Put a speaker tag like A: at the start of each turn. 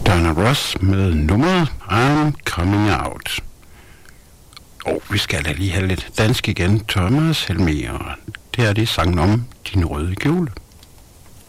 A: Diana Ross med nummeret I'm Coming Out. Og vi skal da lige have lidt dansk igen. Thomas Helmer, det er det sangen om din røde kjole.